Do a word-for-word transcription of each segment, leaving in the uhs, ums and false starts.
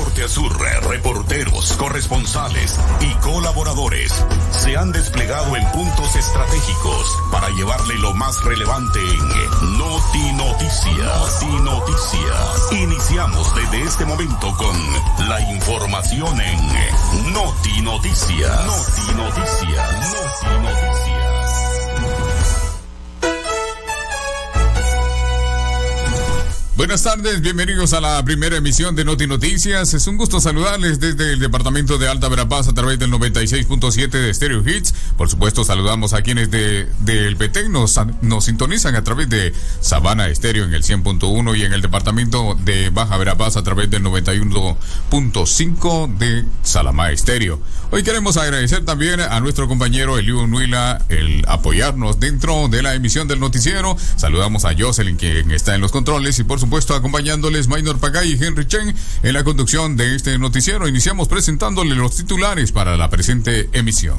norte a sur, reporteros, corresponsales y colaboradores se han desplegado en puntos estratégicos para llevarle lo más relevante en Noti Noticias. Noti Noticias. Iniciamos desde este momento con la información en Noti Noticias. Noti Noticias. Noti Noticias. Buenas tardes, bienvenidos a la primera emisión de Noti Noticias. Es un gusto saludarles desde el departamento de Alta Verapaz a través del noventa y seis punto siete de Stereo Hits. Por supuesto, saludamos a quienes de del Petén nos, nos sintonizan a través de Sabana Estéreo en el cien punto uno y en el departamento de Baja Verapaz a través del noventa y uno punto cinco de Salamá Estéreo. Hoy queremos agradecer también a nuestro compañero Eliu Nuila el apoyarnos dentro de la emisión del noticiero. Saludamos a Jocelyn, quien está en los controles, y por supuesto Puesto acompañándoles Maynor Pagay y Henry Chen en la conducción de este noticiero. Iniciamos presentándole los titulares para la presente emisión.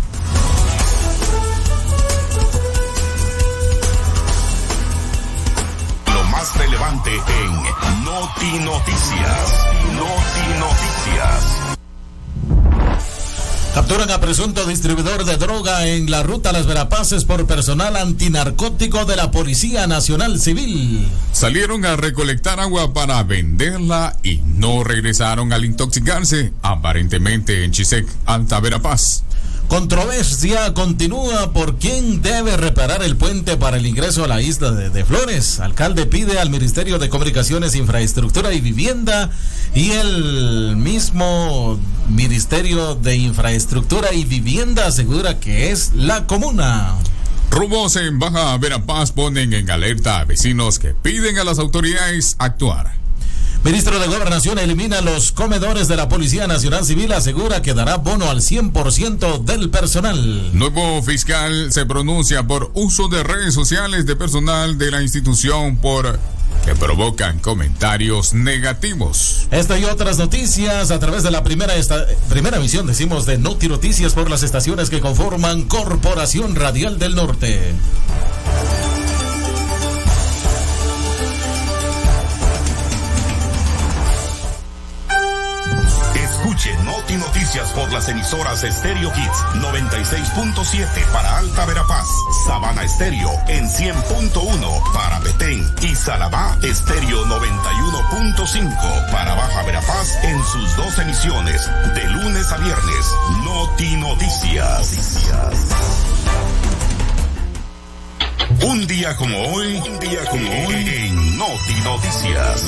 Lo más relevante en Noti Noticias. Noti Noticias. Capturan a presunto distribuidor de droga en la ruta Las Verapaces por personal antinarcótico de la Policía Nacional Civil. Salieron a recolectar agua para venderla y no regresaron al intoxicarse, aparentemente en Chisec, Alta Verapaz. Controversia continúa por quién debe reparar el puente para el ingreso a la isla de, de Flores. Alcalde pide al Ministerio de Comunicaciones, Infraestructura y Vivienda, y el mismo Ministerio de Infraestructura y Vivienda asegura que es la comuna. Robos en Baja Verapaz ponen en alerta a vecinos que piden a las autoridades actuar. Ministro de Gobernación elimina los comedores de la Policía Nacional Civil, asegura que dará bono al cien por ciento del personal. Nuevo fiscal se pronuncia por uso de redes sociales de personal de la institución por que provocan comentarios negativos. Esta y otras noticias a través de la primera esta, primera emisión, decimos, de Noti Noticias por las estaciones que conforman Corporación Radial del Norte. Escuche Noti Noticias por las emisoras Stereo Hits noventa y seis punto siete para Alta Verapaz, Sabana Estéreo en cien punto uno para Petén y Salamá Estéreo noventa y uno punto cinco para Baja Verapaz en sus dos emisiones de lunes a viernes. Noti Noticias. Un día como hoy, un día como hoy en Noti Noticias.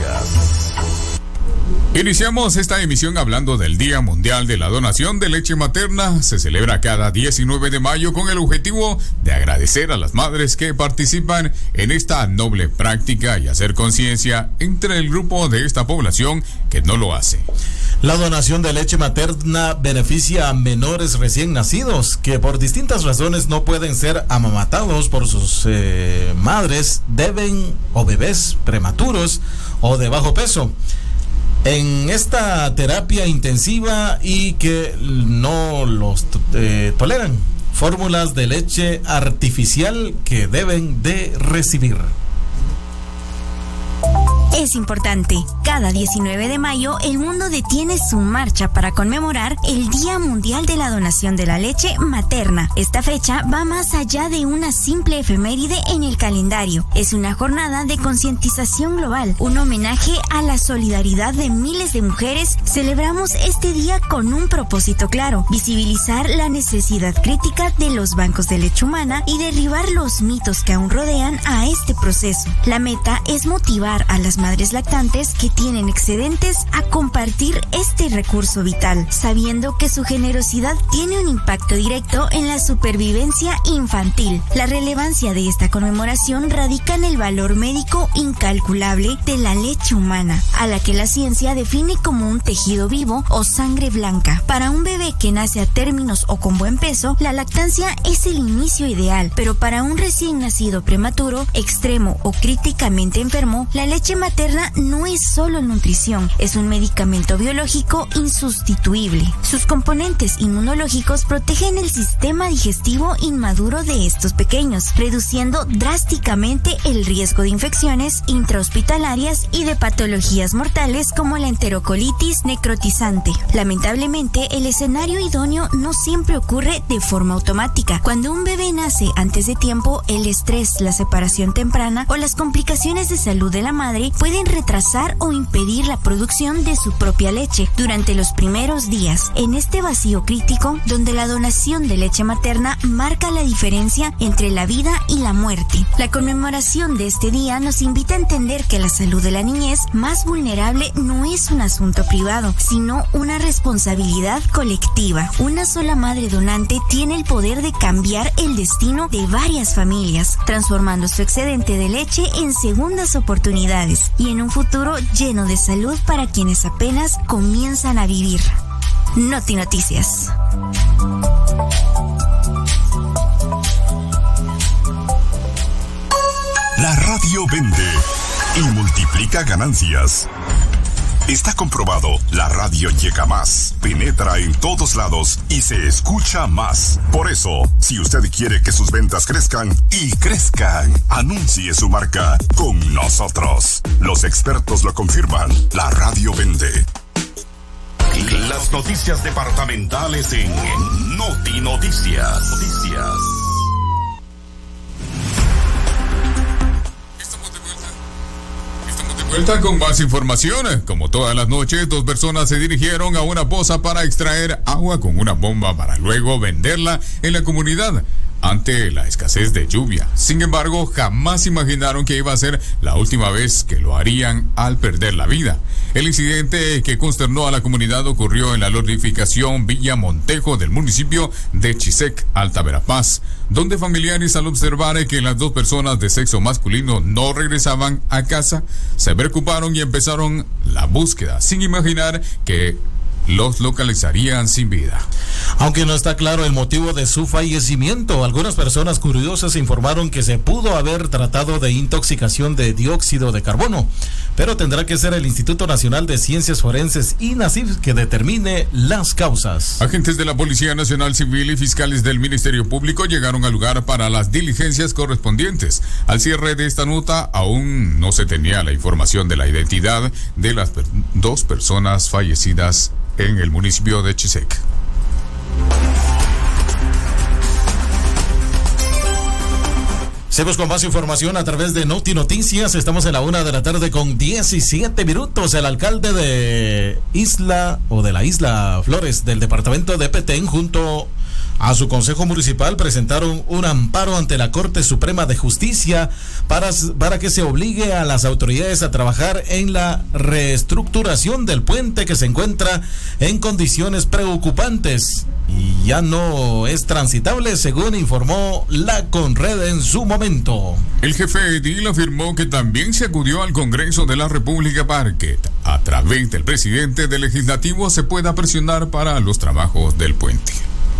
Iniciamos esta emisión hablando del Día Mundial de la Donación de Leche Materna. Se celebra cada diecinueve de mayo con el objetivo de agradecer a las madres que participan en esta noble práctica y hacer conciencia entre el grupo de esta población que no lo hace. La donación de leche materna beneficia a menores recién nacidos que por distintas razones no pueden ser amamatados por sus eh, madres, deben o bebés prematuros o de bajo peso. En esta terapia intensiva y que no los eh, toleran fórmulas de leche artificial que deben de recibir. Es importante. Cada diecinueve de mayo el mundo detiene su marcha para conmemorar el Día Mundial de la Donación de la Leche Materna. Esta fecha va más allá de una simple efeméride en el calendario. Es una jornada de concientización global, un homenaje a la solidaridad de miles de mujeres. Celebramos este día con un propósito claro: visibilizar la necesidad crítica de los bancos de leche humana y derribar los mitos que aún rodean a este proceso. La meta es motivar a las madres lactantes que tienen excedentes a compartir este recurso vital, sabiendo que su generosidad tiene un impacto directo en la supervivencia infantil. La relevancia de esta conmemoración radica en el valor médico incalculable de la leche humana, a la que la ciencia define como un tejido vivo o sangre blanca. Para un bebé que nace a términos o con buen peso, la lactancia es el inicio ideal, pero para un recién nacido prematuro, extremo o críticamente enfermo, la leche materna materna no es solo nutrición, es un medicamento biológico insustituible. Sus componentes inmunológicos protegen el sistema digestivo inmaduro de estos pequeños, reduciendo drásticamente el riesgo de infecciones intrahospitalarias y de patologías mortales como la enterocolitis necrotizante. Lamentablemente, el escenario idóneo no siempre ocurre de forma automática. Cuando un bebé nace antes de tiempo, el estrés, la separación temprana o las complicaciones de salud de la madre pueden retrasar o impedir la producción de su propia leche durante los primeros días. En este vacío crítico, donde la donación de leche materna marca la diferencia entre la vida y la muerte. La conmemoración de este día nos invita a entender que la salud de la niñez más vulnerable no es un asunto privado, sino una responsabilidad colectiva. Una sola madre donante tiene el poder de cambiar el destino de varias familias, transformando su excedente de leche en segundas oportunidades y en un futuro lleno de salud para quienes apenas comienzan a vivir. Noti Noticias. La radio vende y multiplica ganancias. Está comprobado, la radio llega más, penetra en todos lados y se escucha más. Por eso, si usted quiere que sus ventas crezcan y crezcan, anuncie su marca con nosotros. Los expertos lo confirman, la radio vende. Las noticias departamentales en Noti Noticias. Noticias. Vuelta con más información. Como todas las noches, dos personas se dirigieron a una poza para extraer agua con una bomba para luego venderla en la comunidad ante la escasez de lluvia. Sin embargo, jamás imaginaron que iba a ser la última vez que lo harían al perder la vida. El incidente que consternó a la comunidad ocurrió en la lorificación Villa Montejo del municipio de Chisec, Alta Verapaz, donde familiares, al observar que las dos personas de sexo masculino no regresaban a casa, se preocuparon y empezaron la búsqueda, sin imaginar que los localizarían sin vida. Aunque no está claro el motivo de su fallecimiento, algunas personas curiosas informaron que se pudo haber tratado de intoxicación de dióxido de carbono, pero tendrá que ser el Instituto Nacional de Ciencias Forenses, INACIF, que determine las causas. Agentes de la Policía Nacional Civil y fiscales del Ministerio Público llegaron al lugar para las diligencias correspondientes. Al cierre de esta nota, aún no se tenía la información de la identidad de las per- dos personas fallecidas en el municipio de Chisec. Seguimos con más información a través de Noti Noticias. Estamos en la una de la tarde con diecisiete minutos. El alcalde de Isla o de la Isla Flores del departamento de Petén junto a su consejo municipal presentaron un amparo ante la Corte Suprema de Justicia para, para que se obligue a las autoridades a trabajar en la reestructuración del puente que se encuentra en condiciones preocupantes y ya no es transitable, según informó la Conred en su momento. El jefe edil afirmó que también se acudió al Congreso de la República para que, a través del presidente del Legislativo, se pueda presionar para los trabajos del puente.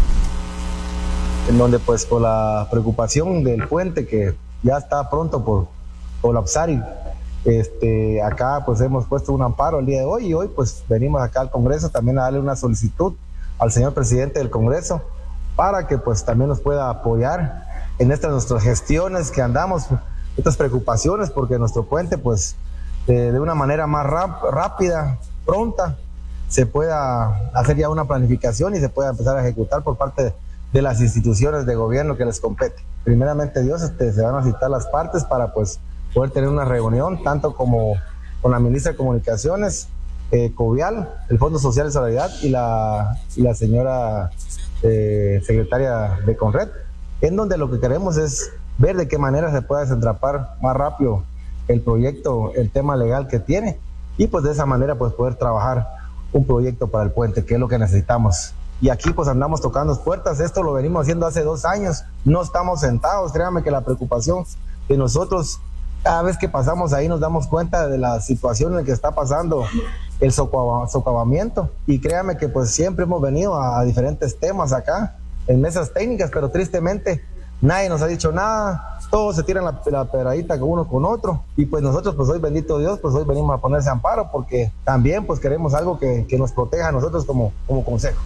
En donde pues por la preocupación del puente que ya está pronto por colapsar y este, acá pues hemos puesto un amparo el día de hoy y hoy pues venimos acá al Congreso también a darle una solicitud al señor presidente del Congreso para que pues también nos pueda apoyar en estas nuestras gestiones que andamos, estas preocupaciones, porque nuestro puente pues de, de una manera más rap, rápida, pronta, se pueda hacer ya una planificación y se pueda empezar a ejecutar por parte de de las instituciones de gobierno que les compete. Primeramente Dios, este, se van a citar las partes para pues poder tener una reunión, tanto como con la ministra de Comunicaciones, eh, Covial, el Fondo Social de Solidaridad y la, y la señora eh, secretaria de Conred, en donde lo que queremos es ver de qué manera se puede desentrapar más rápido el proyecto, el tema legal que tiene, y pues de esa manera pues poder trabajar un proyecto para el puente, que es lo que necesitamos. Y aquí pues andamos tocando puertas, esto lo venimos haciendo hace dos años, no estamos sentados, créanme que la preocupación de nosotros, cada vez que pasamos ahí nos damos cuenta de la situación en la que está pasando el socavamiento, y créanme que pues siempre hemos venido a, a diferentes temas acá, en mesas técnicas, pero tristemente nadie nos ha dicho nada, todos se tiran la, la pedradita uno con otro, y pues nosotros, pues hoy, bendito Dios, pues hoy venimos a poner ese amparo, porque también pues queremos algo que, que nos proteja a nosotros como, como consejo.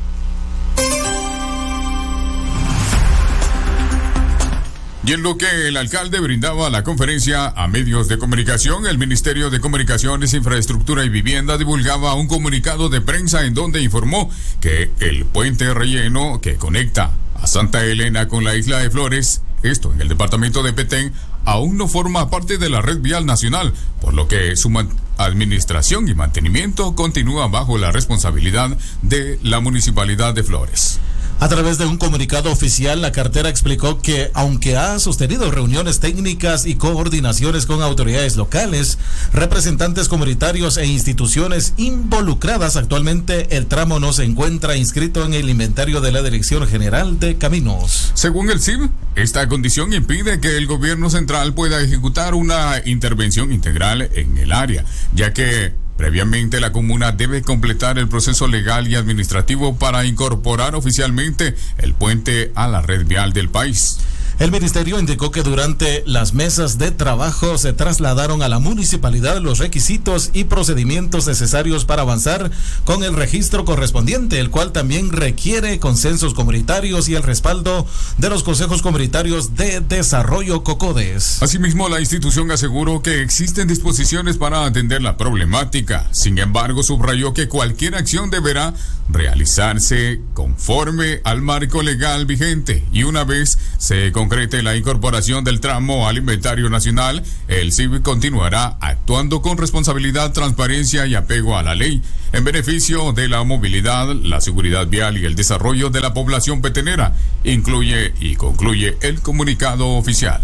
Y en lo que el alcalde brindaba la conferencia a medios de comunicación, el Ministerio de Comunicaciones, Infraestructura y Vivienda divulgaba un comunicado de prensa en donde informó que el puente relleno que conecta a Santa Elena con la isla de Flores, esto en el departamento de Petén, aún no forma parte de la red vial nacional, por lo que su administración y mantenimiento continúa bajo la responsabilidad de la Municipalidad de Flores. A través de un comunicado oficial, la cartera explicó que, aunque ha sostenido reuniones técnicas y coordinaciones con autoridades locales, representantes comunitarios e instituciones involucradas, actualmente el tramo no se encuentra inscrito en el inventario de la Dirección General de Caminos. Según el C I B, esta condición impide que el gobierno central pueda ejecutar una intervención integral en el área, ya que previamente la comuna debe completar el proceso legal y administrativo para incorporar oficialmente el puente a la red vial del país. El ministerio indicó que durante las mesas de trabajo se trasladaron a la municipalidad los requisitos y procedimientos necesarios para avanzar con el registro correspondiente, el cual también requiere consensos comunitarios y el respaldo de los consejos comunitarios de desarrollo COCODES. Asimismo, la institución aseguró que existen disposiciones para atender la problemática. Sin embargo, subrayó que cualquier acción deberá realizarse conforme al marco legal vigente y una vez se concrete la incorporación del tramo al inventario nacional, el C I B continuará actuando con responsabilidad, transparencia y apego a la ley en beneficio de la movilidad, la seguridad vial y el desarrollo de la población petenera, incluye y concluye el comunicado oficial.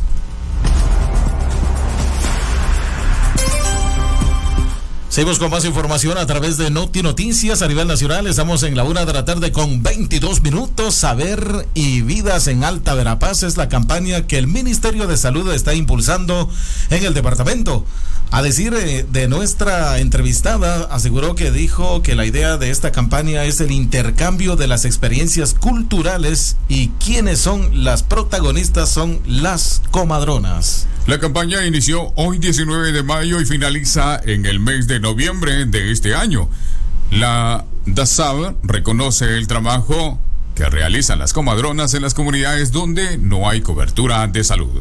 Seguimos con más información a través de Noti Noticias a nivel nacional. Estamos en la una de la tarde con veintidós minutos. Saber y Vidas en Alta Verapaz es la campaña que el Ministerio de Salud está impulsando en el departamento. A decir de nuestra entrevistada, aseguró que dijo que la idea de esta campaña es el intercambio de las experiencias culturales y quienes son las protagonistas son las comadronas. La campaña inició hoy diecinueve de mayo y finaliza en el mes de noviembre de este año. La DASAB reconoce el trabajo que realizan las comadronas en las comunidades donde no hay cobertura de salud.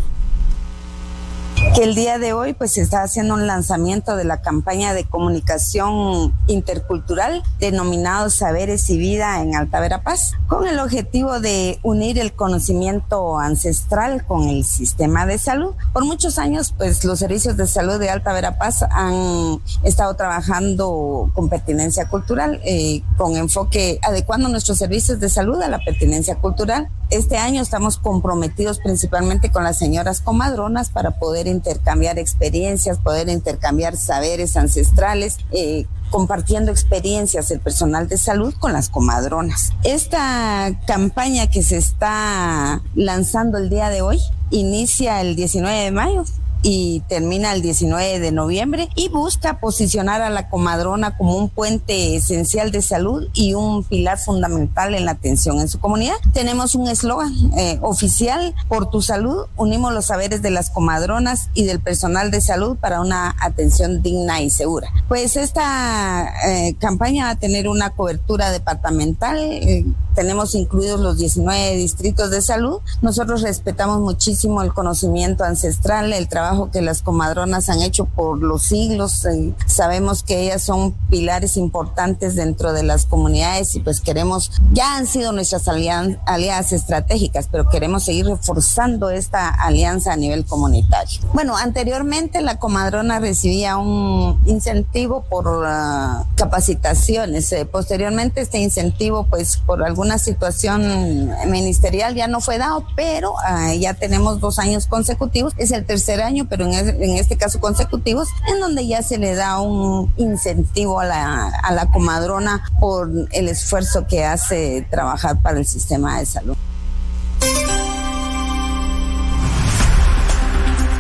Que el día de hoy pues se está haciendo un lanzamiento de la campaña de comunicación intercultural denominado Saberes y Vida en Alta Verapaz, con el objetivo de unir el conocimiento ancestral con el sistema de salud. Por muchos años pues los servicios de salud de Alta Verapaz han estado trabajando con pertinencia cultural, eh, con enfoque adecuando nuestros servicios de salud a la pertinencia cultural. Este año estamos comprometidos principalmente con las señoras comadronas para poder intercambiar experiencias, poder intercambiar saberes ancestrales, eh, compartiendo experiencias el personal de salud con las comadronas. Esta campaña que se está lanzando el día de hoy inicia el diecinueve de mayo y termina el diecinueve de noviembre y busca posicionar a la comadrona como un puente esencial de salud y un pilar fundamental en la atención en su comunidad. Tenemos un eslogan eh, oficial: por tu salud, unimos los saberes de las comadronas y del personal de salud para una atención digna y segura. Pues esta eh, campaña va a tener una cobertura departamental, eh, tenemos incluidos los diecinueve distritos de salud. Nosotros respetamos muchísimo el conocimiento ancestral, el trabajo que las comadronas han hecho por los siglos. Eh, sabemos que ellas son pilares importantes dentro de las comunidades y pues queremos, ya han sido nuestras alian, aliadas estratégicas, pero queremos seguir reforzando esta alianza a nivel comunitario. Bueno, anteriormente la comadrona recibía un incentivo por uh, capacitaciones. Eh, posteriormente este incentivo pues por alguna situación ministerial ya no fue dado, pero uh, ya tenemos dos años consecutivos, es el tercer año, pero en, en este caso consecutivos, en donde ya se le da un incentivo a la, a la comadrona por el esfuerzo que hace trabajar para el sistema de salud.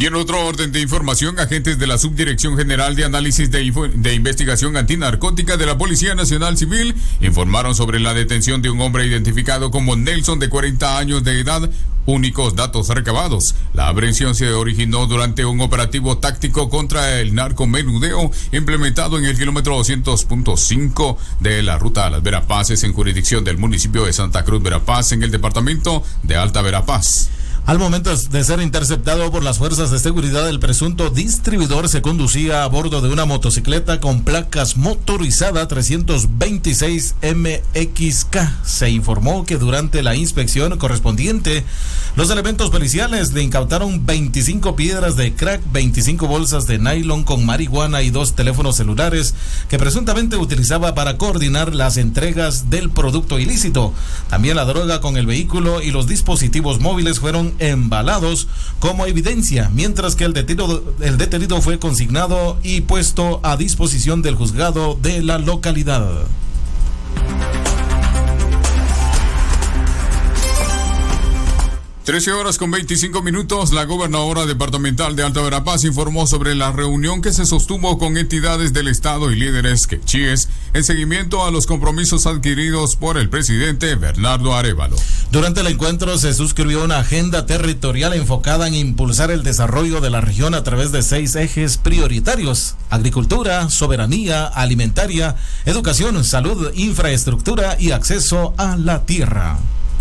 Y en otro orden de información, agentes de la Subdirección General de Análisis de, Info de Investigación Antinarcótica de la Policía Nacional Civil informaron sobre la detención de un hombre identificado como Nelson, de cuarenta años de edad. Únicos datos recabados: la aprehensión se originó durante un operativo táctico contra el narcomenudeo implementado en el kilómetro doscientos punto cinco de la ruta a Las Verapaces, en jurisdicción del municipio de Santa Cruz Verapaz, en el departamento de Alta Verapaz. Al momento de ser interceptado por las fuerzas de seguridad, el presunto distribuidor se conducía a bordo de una motocicleta con placas motorizada trescientos veintiséis M X K. Se informó que durante la inspección correspondiente, los elementos policiales le incautaron veinticinco piedras de crack, veinticinco bolsas de nylon con marihuana y dos teléfonos celulares que presuntamente utilizaba para coordinar las entregas del producto ilícito. También la droga con el vehículo y los dispositivos móviles fueron embalados como evidencia, mientras que el detenido, el detenido fue consignado y puesto a disposición del juzgado de la localidad. trece horas con veinticinco minutos, la gobernadora departamental de Alta Verapaz informó sobre la reunión que se sostuvo con entidades del Estado y líderes quechíes en seguimiento a los compromisos adquiridos por el presidente Bernardo Arévalo. Durante el encuentro se suscribió una agenda territorial enfocada en impulsar el desarrollo de la región a través de seis ejes prioritarios: agricultura, soberanía alimentaria, educación, salud, infraestructura y acceso a la tierra.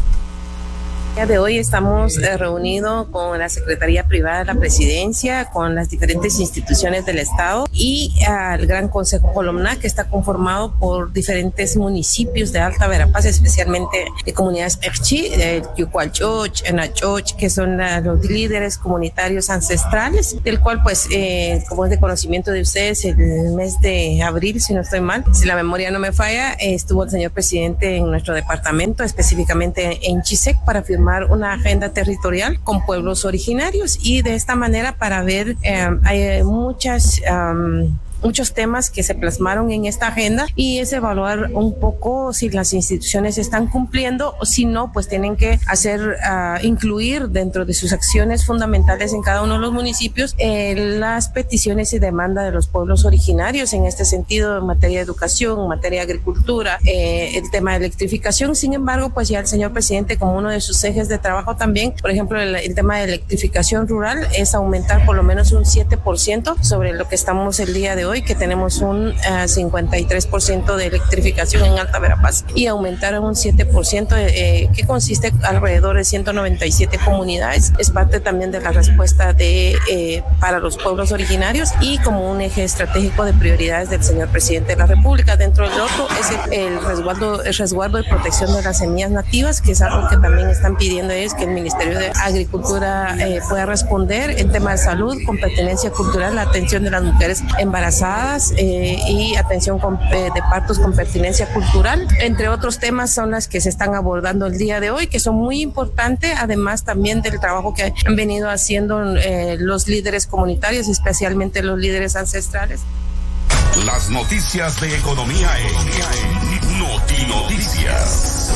El día de hoy estamos eh, reunidos con la Secretaría Privada de la Presidencia, con las diferentes instituciones del Estado y al Gran Consejo Colomna, que está conformado por diferentes municipios de Alta Verapaz, especialmente de comunidades Erchi, de Yucualchoch, Enachoch, que son la, los líderes comunitarios ancestrales, del cual pues eh, como es de conocimiento de ustedes, el mes de abril, si no estoy mal, si la memoria no me falla, eh, estuvo el señor presidente en nuestro departamento, específicamente en Chisec, para firmar una agenda territorial con pueblos originarios, y de esta manera para ver eh, hay muchas um, muchos temas que se plasmaron en esta agenda, y es evaluar un poco si las instituciones están cumpliendo o si no, pues tienen que hacer, uh, incluir dentro de sus acciones fundamentales en cada uno de los municipios eh, las peticiones y demandas de los pueblos originarios en este sentido, en materia de educación, en materia de agricultura, eh, el tema de electrificación. Sin embargo, pues ya el señor presidente, como uno de sus ejes de trabajo también, por ejemplo, el, el tema de electrificación rural es aumentar por lo menos un siete por ciento sobre lo que estamos el día de hoy, que tenemos un uh, cincuenta y tres por ciento de electrificación en Alta Verapaz, y aumentar un siete por ciento eh, que consiste alrededor de ciento noventa y siete comunidades. Es parte también de la respuesta de eh, para los pueblos originarios y como un eje estratégico de prioridades del señor presidente de la República. Dentro del otro es el, el resguardo el resguardo y protección de las semillas nativas, que es algo que también están pidiendo ellos que el Ministerio de Agricultura eh, pueda responder. El tema de salud, con pertenencia cultural, la atención de las mujeres embarazadas Eh, y atención con, eh, de partos con pertinencia cultural, entre otros temas, son las que se están abordando el día de hoy, que son muy importantes, además también del trabajo que han venido haciendo eh, los líderes comunitarios, especialmente los líderes ancestrales. Las noticias de economía en Noti Noticias.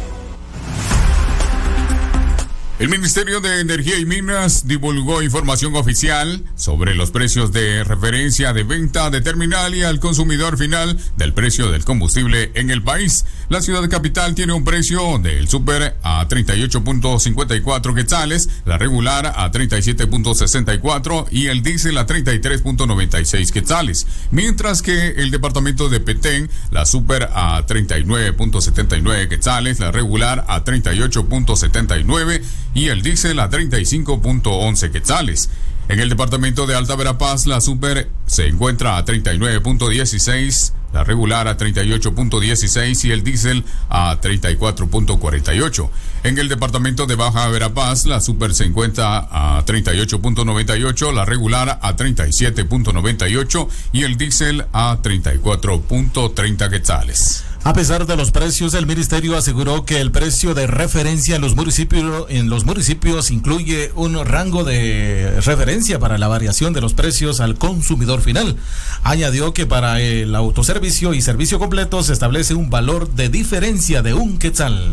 El Ministerio de Energía y Minas divulgó información oficial sobre los precios de referencia de venta de terminal y al consumidor final del precio del combustible en el país. La ciudad capital tiene un precio del súper a treinta y ocho punto cincuenta y cuatro quetzales, la regular a treinta y siete punto sesenta y cuatro y el diésel a treinta y tres punto noventa y seis quetzales. Mientras que el departamento de Petén, la súper a treinta y nueve punto setenta y nueve quetzales, la regular a treinta y ocho punto setenta y nueve y el diésel a treinta y cinco punto once quetzales. En el departamento de Alta Verapaz, la súper se encuentra a treinta y nueve punto dieciséis, la regular a treinta y ocho punto dieciséis y el diésel a treinta y cuatro punto cuarenta y ocho. En el departamento de Baja Verapaz, la súper se encuentra a treinta y ocho punto noventa y ocho, la regular a treinta y siete punto noventa y ocho y el diésel a treinta y cuatro punto treinta quetzales. A pesar de los precios, el ministerio aseguró que el precio de referencia en los municipios, en los municipios incluye un rango de referencia para la variación de los precios al consumidor final. Añadió que para el autoservicio y servicio completo se establece un valor de diferencia de un quetzal.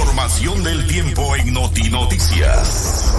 información del tiempo en Noti Noticias.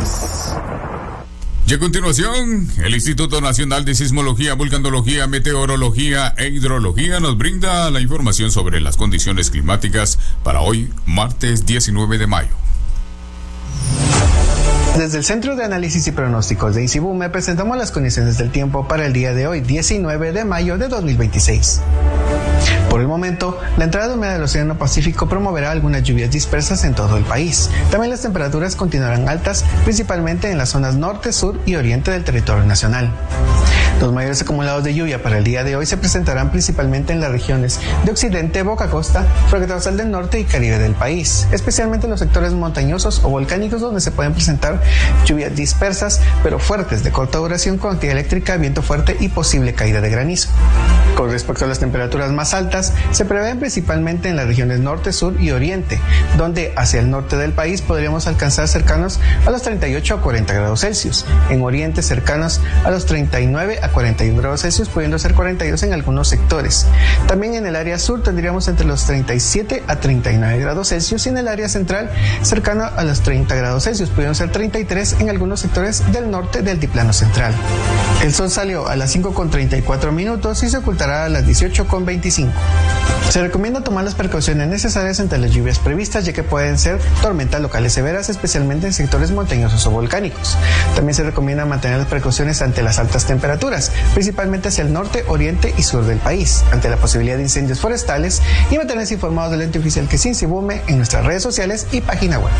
Y a continuación, el Instituto Nacional de Sismología, Vulcanología, Meteorología e Hidrología nos brinda la información sobre las condiciones climáticas para hoy, martes diecinueve de mayo. Desde el Centro de Análisis y Pronósticos de INSIBUME presentamos las condiciones del tiempo para el día de hoy, diecinueve de mayo de dos mil veintiséis. Por el momento, la entrada humedad del Océano Pacífico promoverá algunas lluvias dispersas en todo el país. También las temperaturas continuarán altas, principalmente en las zonas norte, sur y oriente del territorio nacional. Los mayores acumulados de lluvia para el día de hoy se presentarán principalmente en las regiones de Occidente, Boca Costa, Frente Dorsal del Norte y Caribe del país, especialmente en los sectores montañosos o volcánicos donde se pueden presentar lluvias dispersas pero fuertes de corta duración con actividad eléctrica, viento fuerte y posible caída de granizo. Con respecto a las temperaturas más altas, se prevén principalmente en las regiones norte, sur y oriente, donde hacia el norte del país podríamos alcanzar cercanos a los treinta y ocho a cuarenta grados Celsius, en oriente cercanos a los treinta y nueve a cuarenta y uno grados Celsius, pudiendo ser cuarenta y dos en algunos sectores. También en el área sur tendríamos entre los treinta y siete a treinta y nueve grados Celsius y en el área central cercano a los treinta grados Celsius, pudiendo ser treinta y tres en algunos sectores del norte del altiplano central. El sol salió a las cinco con treinta y cuatro minutos y se ocultará a las dieciocho con veinticinco. Se recomienda tomar las precauciones necesarias ante las lluvias previstas, ya que pueden ser tormentas locales severas, especialmente en sectores montañosos o volcánicos. También se recomienda mantener las precauciones ante las altas temperaturas, principalmente hacia el norte, oriente y sur del país, ante la posibilidad de incendios forestales, y mantenerse informados del ente oficial que es INSIBUME en nuestras redes sociales y página web.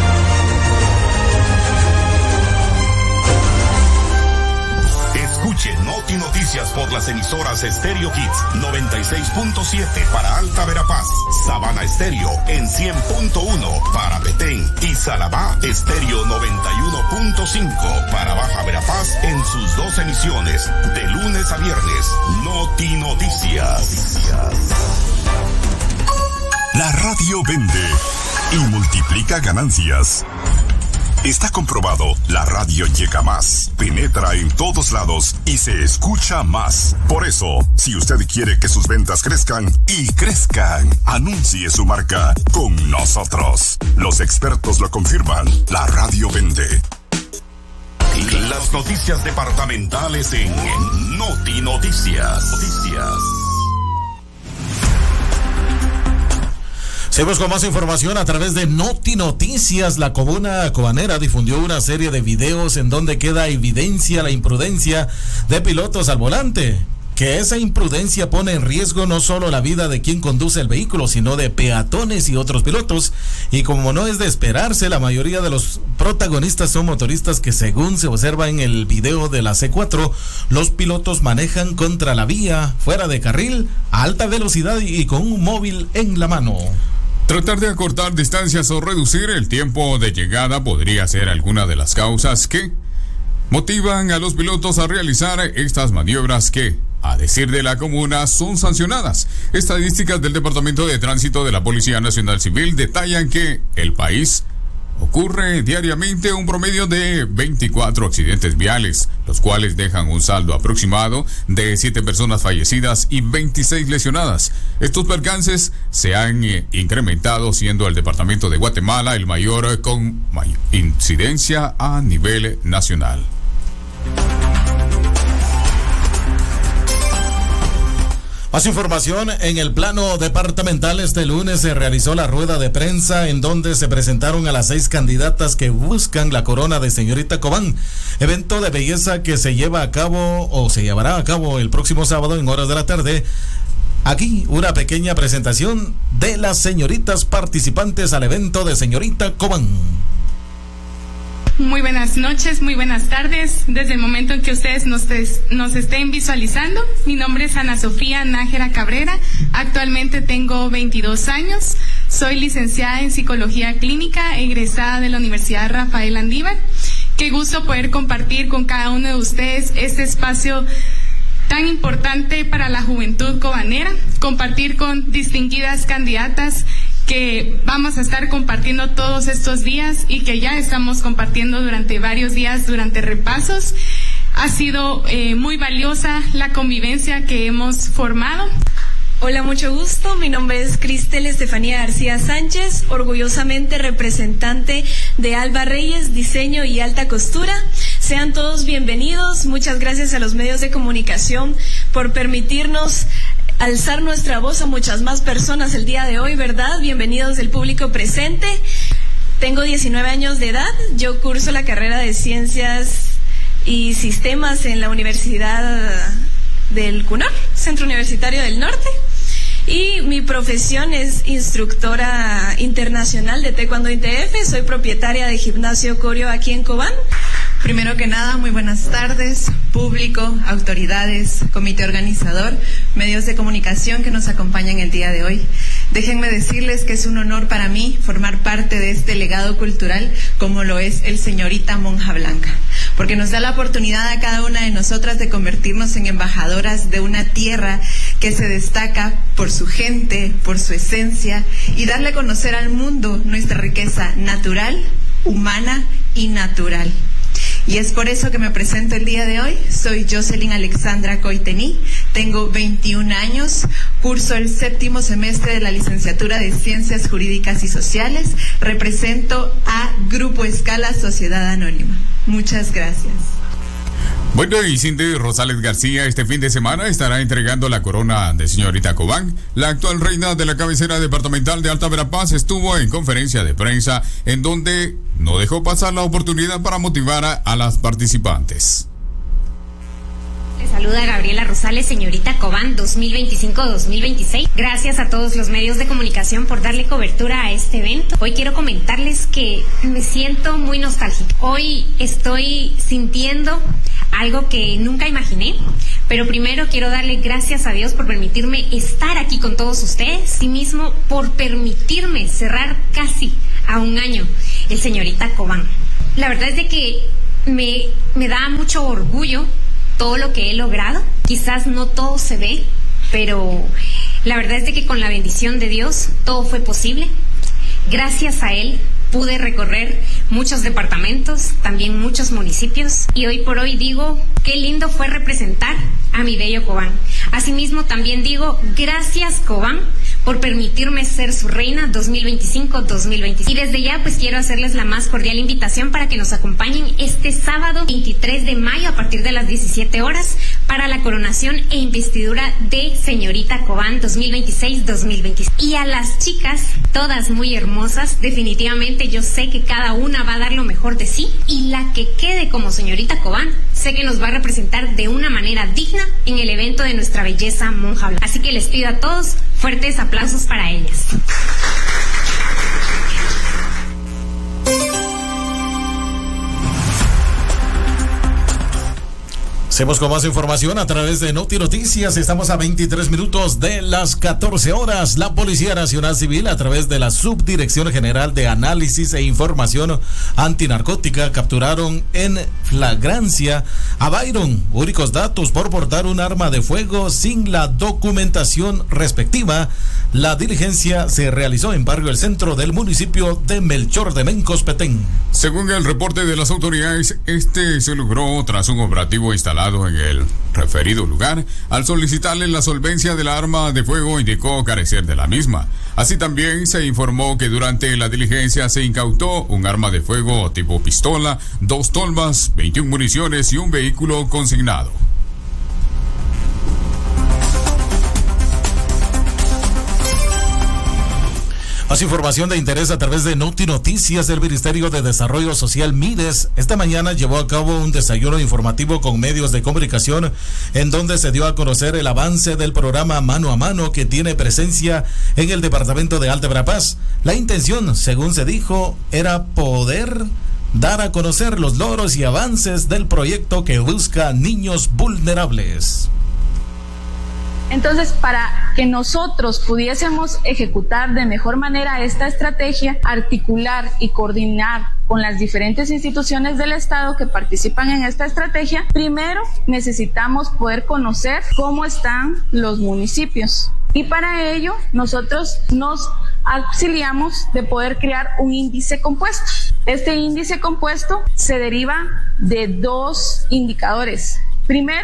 Escuche Noti Noticias por las emisoras Stereo Hits noventa y seis punto siete para Alta Verapaz, Sabana Estéreo en cien punto uno para Petén y Salabá Estéreo noventa y uno punto cinco para Baja Verapaz en sus dos emisiones de lunes a viernes. Noti Noticias. La radio vende y multiplica ganancias. Está comprobado, la radio llega más, penetra en todos lados y se escucha más. Por eso, si usted quiere que sus ventas crezcan y crezcan, anuncie su marca con nosotros. Los expertos lo confirman, la radio vende. Las noticias departamentales en Noti Noticias. Noticias. Seguimos con más información a través de Noti Noticias. La comuna cobanera difundió una serie de videos en donde queda evidencia la imprudencia de pilotos al volante. Que esa imprudencia pone en riesgo no solo la vida de quien conduce el vehículo, sino de peatones y otros pilotos. Y como no es de esperarse, la mayoría de los protagonistas son motoristas que, según se observa en el video de la C cuatro, los pilotos manejan contra la vía, fuera de carril, a alta velocidad y con un móvil en la mano. Tratar de acortar distancias o reducir el tiempo de llegada podría ser alguna de las causas que motivan a los pilotos a realizar estas maniobras que, a decir de la comuna, son sancionadas. Estadísticas del Departamento de Tránsito de la Policía Nacional Civil detallan que el país ocurre diariamente un promedio de veinticuatro accidentes viales, los cuales dejan un saldo aproximado de siete personas fallecidas y veintiséis lesionadas. Estos percances se han eh, incrementado, siendo el departamento de Guatemala el mayor con mayor incidencia a nivel nacional. Más información en el plano departamental. Este lunes se realizó la rueda de prensa en donde se presentaron a las seis candidatas que buscan la corona de señorita Cobán, evento de belleza que se lleva a cabo o se llevará a cabo el próximo sábado en horas de la tarde. Aquí una pequeña presentación de las señoritas participantes al evento de señorita Cobán. Muy buenas noches, muy buenas tardes. Desde el momento en que ustedes nos, des, nos estén visualizando, mi nombre es Ana Sofía Nájera Cabrera. Actualmente tengo veintidós años. Soy licenciada en Psicología Clínica, egresada de la Universidad Rafael Andívar. Qué gusto poder compartir con cada uno de ustedes este espacio tan importante para la juventud cobanera, compartir con distinguidas candidatas que vamos a estar compartiendo todos estos días y que ya estamos compartiendo durante varios días, durante repasos. Ha sido eh, muy valiosa la convivencia que hemos formado. Hola, mucho gusto. Mi nombre es Cristel Estefanía García Sánchez, orgullosamente representante de Alba Reyes, Diseño y Alta Costura. Sean todos bienvenidos. Muchas gracias a los medios de comunicación por permitirnos alzar nuestra voz a muchas más personas el día de hoy, ¿verdad? Bienvenidos el público presente. Tengo diecinueve años de edad. Yo curso la carrera de Ciencias y Sistemas en la Universidad del C U N O R, Centro Universitario del Norte. Y mi profesión es instructora internacional de Taekwondo I T F. Soy propietaria de Gimnasio Corio aquí en Cobán. Primero que nada, muy buenas tardes, público, autoridades, comité organizador, medios de comunicación que nos acompañan el día de hoy. Déjenme decirles que es un honor para mí formar parte de este legado cultural como lo es el Señorita Monja Blanca, porque nos da la oportunidad a cada una de nosotras de convertirnos en embajadoras de una tierra que se destaca por su gente, por su esencia, y darle a conocer al mundo nuestra riqueza natural, humana y natural. Y es por eso que me presento el día de hoy. Soy Jocelyn Alexandra Coitení, tengo veintiún años, curso el séptimo semestre de la licenciatura de Ciencias Jurídicas y Sociales, represento a Grupo Escala Sociedad Anónima. Muchas gracias. Bueno, y Cindy Rosales García este fin de semana estará entregando la corona de señorita Cobán. La actual reina de la cabecera departamental de Alta Verapaz estuvo en conferencia de prensa en donde no dejó pasar la oportunidad para motivar a, a las participantes. Le saluda Gabriela Rosales, señorita Cobán dos mil veinticinco dos mil veintiséis. Gracias a todos los medios de comunicación por darle cobertura a este evento. Hoy quiero comentarles que me siento muy nostálgica. Hoy estoy sintiendo algo que nunca imaginé, pero primero quiero darle gracias a Dios por permitirme estar aquí con todos ustedes, y mismo por permitirme cerrar casi a un año el señorita Cobán. La verdad es de que me, me da mucho orgullo todo lo que he logrado. Quizás no todo se ve, pero la verdad es de que con la bendición de Dios todo fue posible. Gracias a Él pude recorrer muchos departamentos, también muchos municipios, y hoy por hoy digo, qué lindo fue representar a mi bello Cobán. Asimismo también digo, gracias Cobán por permitirme ser su reina dos mil veinticinco dos mil veintiséis. Y desde ya pues quiero hacerles la más cordial invitación para que nos acompañen este sábado veintitrés de mayo a partir de las diecisiete horas para la coronación e investidura de señorita Cobán dos mil veintiséis dos mil veintiséis. Y a las chicas, todas muy hermosas, definitivamente yo sé que cada una va a dar lo mejor de sí, y la que quede como señorita Cobán sé que nos va a representar de una manera digna en el evento de nuestra belleza Monja Blanca. Así que les pido a todos fuertes aplausos para ellas. Seguimos con más información a través de Noti Noticias. Estamos a veintitrés minutos de las catorce horas. La Policía Nacional Civil, a través de la Subdirección General de Análisis e Información Antinarcótica, capturaron en flagrancia a Byron, únicos datos por portar un arma de fuego sin la documentación respectiva. La diligencia se realizó en Barrio El Centro del municipio de Melchor de Mencos, Petén. Según el reporte de las autoridades, este se logró tras un operativo instalado en el referido lugar. Al solicitarle la solvencia de la arma de fuego, indicó carecer de la misma. Así también se informó que durante la diligencia se incautó un arma de fuego tipo pistola, dos tolvas, veintiuna municiones y un vehículo consignado. Más información de interés a través de Noti Noticias. El Ministerio de Desarrollo Social MIDES esta mañana llevó a cabo un desayuno informativo con medios de comunicación en donde se dio a conocer el avance del programa Mano a Mano que tiene presencia en el departamento de Alta Verapaz. La intención, según se dijo, era poder dar a conocer los logros y avances del proyecto que busca niños vulnerables. Entonces, para que nosotros pudiésemos ejecutar de mejor manera esta estrategia, articular y coordinar con las diferentes instituciones del Estado que participan en esta estrategia, primero necesitamos poder conocer cómo están los municipios. Y para ello, nosotros nos auxiliamos de poder crear un índice compuesto. Este índice compuesto se deriva de dos indicadores. Primero,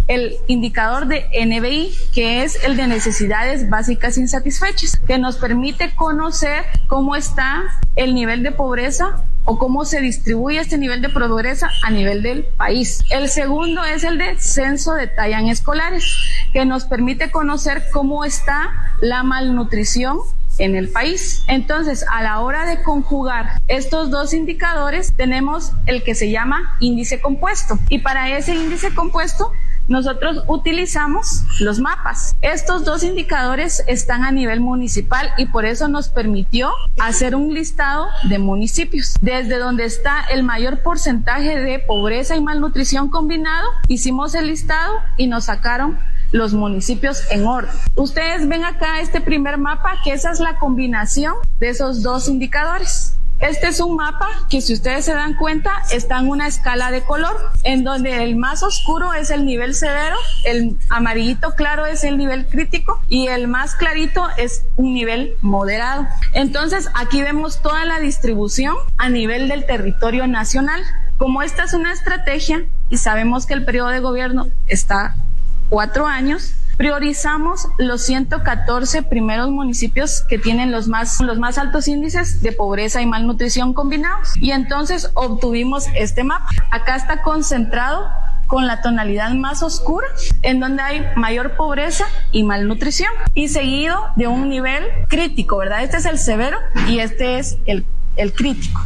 el indicador de N B I, que es el de necesidades básicas insatisfechas, que nos permite conocer cómo está el nivel de pobreza o cómo se distribuye este nivel de pobreza a nivel del país. El segundo es el de censo de talla en escolares, que nos permite conocer cómo está la malnutrición en el país. Entonces, a la hora de conjugar estos dos indicadores, tenemos el que se llama índice compuesto. Y para ese índice compuesto, nosotros utilizamos los mapas. Estos dos indicadores están a nivel municipal y por eso nos permitió hacer un listado de municipios. Desde donde está el mayor porcentaje de pobreza y malnutrición combinado, hicimos el listado y nos sacaron los municipios en orden. Ustedes ven acá este primer mapa, que esa es la combinación de esos dos indicadores. Este es un mapa que, si ustedes se dan cuenta, está en una escala de color, en donde el más oscuro es el nivel severo, el amarillito claro es el nivel crítico y el más clarito es un nivel moderado. Entonces, aquí vemos toda la distribución a nivel del territorio nacional. Como esta es una estrategia y sabemos que el periodo de gobierno está cuatro años, priorizamos los ciento catorce primeros municipios que tienen los más, los más altos índices de pobreza y malnutrición combinados. Y entonces obtuvimos este mapa. Acá está concentrado con la tonalidad más oscura, en donde hay mayor pobreza y malnutrición, y seguido de un nivel crítico, ¿verdad? Este es el severo y este es el, el crítico.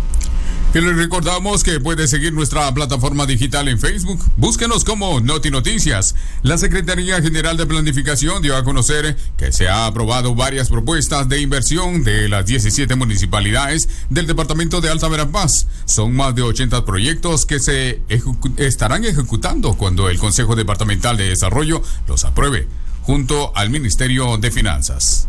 Y les recordamos que puede seguir nuestra plataforma digital en Facebook. Búsquenos como Noti Noticias. La Secretaría General de Planificación dio a conocer que se ha aprobado varias propuestas de inversión de las diecisiete municipalidades del departamento de Alta Verapaz. Son más de ochenta proyectos que se ejecu- estarán ejecutando cuando el Consejo Departamental de Desarrollo los apruebe, junto al Ministerio de Finanzas.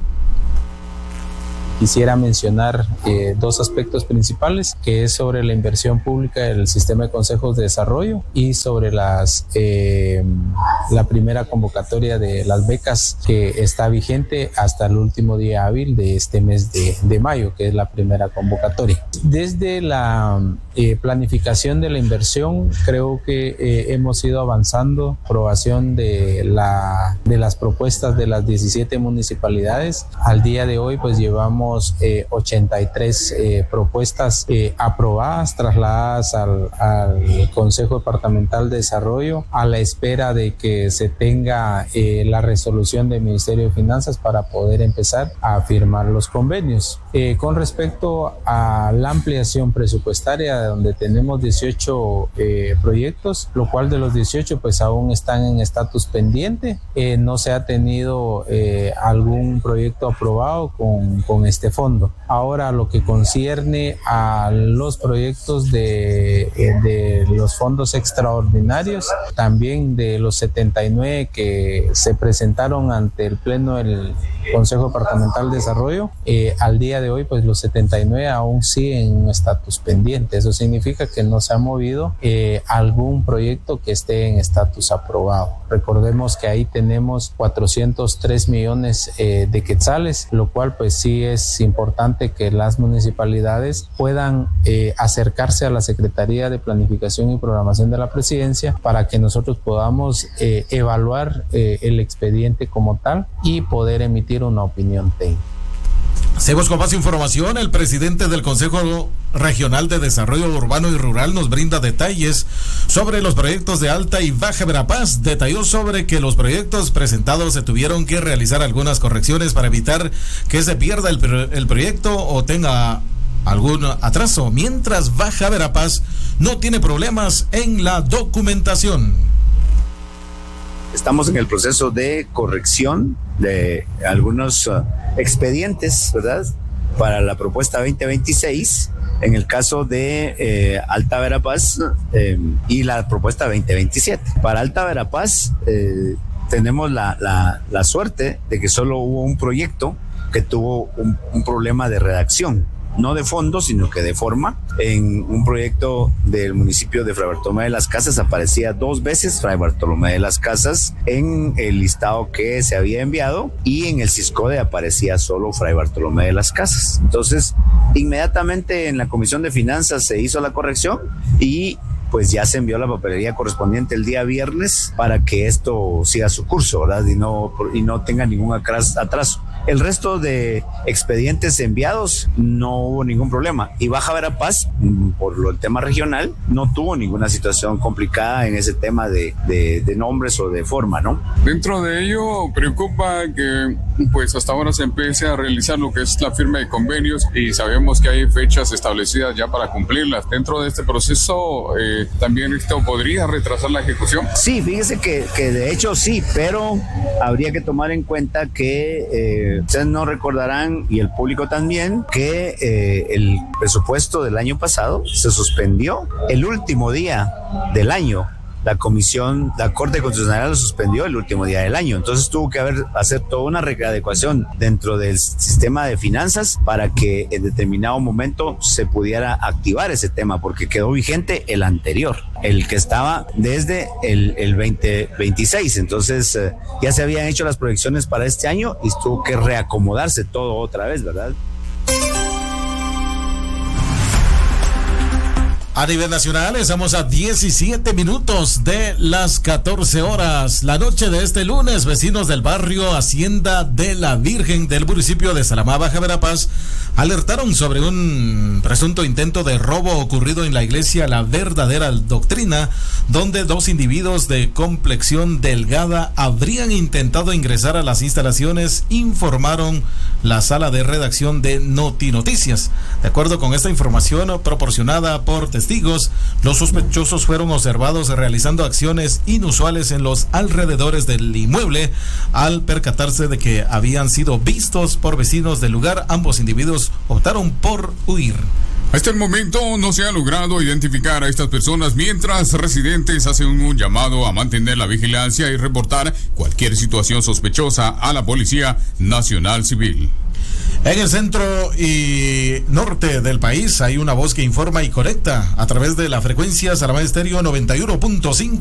Quisiera mencionar eh, dos aspectos principales, que es sobre la inversión pública del sistema de consejos de desarrollo y sobre las eh, la primera convocatoria de las becas, que está vigente hasta el último día hábil de este mes de, de mayo, que es la primera convocatoria. Desde la eh, planificación de la inversión, creo que eh, hemos ido avanzando, aprobación de, la, de las propuestas de las diecisiete municipalidades. Al día de hoy, pues llevamos Eh, ochenta y tres eh, propuestas eh, aprobadas, trasladadas al, al Consejo Departamental de Desarrollo, a la espera de que se tenga eh, la resolución del Ministerio de Finanzas para poder empezar a firmar los convenios. Eh, con respecto a la ampliación presupuestaria, donde tenemos dieciocho eh, proyectos, lo cual de los dieciocho pues aún están en estatus pendiente, eh, no se ha tenido eh, algún proyecto aprobado con, con este fondo. Ahora, lo que concierne a los proyectos de, de los fondos extraordinarios, también de los setenta y nueve que se presentaron ante el Pleno del Consejo Departamental de Desarrollo, eh, al día de hoy pues los setenta y nueve aún siguen en un estatus pendiente. Eso significa que no se ha movido eh, algún proyecto que esté en estatus aprobado. Recordemos que ahí tenemos cuatrocientos tres millones eh, de quetzales, lo cual pues sí es importante que las municipalidades puedan eh, acercarse a la Secretaría de Planificación y Programación de la Presidencia para que nosotros podamos eh, evaluar eh, el expediente como tal y poder emitir una opinión técnica. Seguimos con más información. El presidente del Consejo Regional de Desarrollo Urbano y Rural nos brinda detalles sobre los proyectos de Alta y Baja Verapaz. Detalló sobre que los proyectos presentados se tuvieron que realizar algunas correcciones para evitar que se pierda el, el proyecto o tenga algún atraso, mientras Baja Verapaz no tiene problemas en la documentación. Estamos en el proceso de corrección de algunos uh, expedientes, ¿verdad?, para la propuesta veinte veintiséis, en el caso de eh, Alta Verapaz eh, y la propuesta veinte veintisiete. Para Alta Verapaz eh, tenemos la, la, la suerte de que solo hubo un proyecto que tuvo un, un problema de redacción, no de fondo, sino que de forma. En un proyecto del municipio de Fray Bartolomé de las Casas aparecía dos veces Fray Bartolomé de las Casas en el listado que se había enviado, y en el CISCODE aparecía solo Fray Bartolomé de las Casas. Entonces, inmediatamente en la Comisión de Finanzas se hizo la corrección y pues ya se envió la papelería correspondiente el día viernes para que esto siga su curso, ¿verdad? Y no, y no tenga ningún atraso. El resto de expedientes enviados no hubo ningún problema. Y Baja Verapaz, por lo, el tema regional, no tuvo ninguna situación complicada en ese tema de, de, de nombres o de forma, ¿no? Dentro de ello, preocupa que pues hasta ahora se empiece a realizar lo que es la firma de convenios y sabemos que hay fechas establecidas ya para cumplirlas. Dentro de este proceso, eh, ¿también esto podría retrasar la ejecución? Sí, fíjese que, que de hecho sí, pero habría que tomar en cuenta que eh, ustedes no recordarán, y el público también, que eh, el presupuesto del año pasado se suspendió el último día del año. La comisión, la Corte Constitucional lo suspendió el último día del año. Entonces tuvo que haber, hacer toda una readecuación dentro del sistema de finanzas para que en determinado momento se pudiera activar ese tema, porque quedó vigente el anterior, el que estaba desde el, el veinte veintiséis. Entonces eh, ya se habían hecho las proyecciones para este año y tuvo que reacomodarse todo otra vez, ¿verdad? A nivel nacional, estamos a diecisiete minutos de las catorce horas. La noche de este lunes, vecinos del barrio Hacienda de la Virgen del municipio de Salamá, Baja Verapaz, alertaron sobre un presunto intento de robo ocurrido en la iglesia La Verdadera Doctrina, donde dos individuos de complexión delgada habrían intentado ingresar a las instalaciones, informaron la sala de redacción de Noti Noticias. De acuerdo con esta información proporcionada por testigos, los sospechosos fueron observados realizando acciones inusuales en los alrededores del inmueble. Al percatarse de que habían sido vistos por vecinos del lugar, ambos individuos optaron por huir. Hasta el momento no se ha logrado identificar a estas personas, mientras residentes hacen un llamado a mantener la vigilancia y reportar cualquier situación sospechosa a la Policía Nacional Civil. En el centro y norte del país hay una voz que informa y conecta a través de la frecuencia Salamá Estéreo noventa y uno punto cinco.